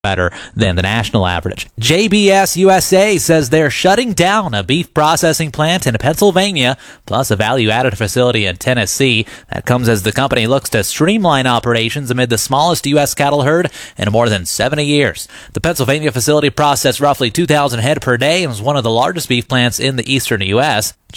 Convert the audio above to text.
better than the national average. JBS USA says they're shutting down a beef processing plant in Pennsylvania, plus a value-added facility in Tennessee. That comes as the company looks to streamline operations amid the smallest U.S. cattle herd in more than 70 years. The Pennsylvania facility processed roughly 2,000 head per day and was one of the largest beef plants in the eastern U.S.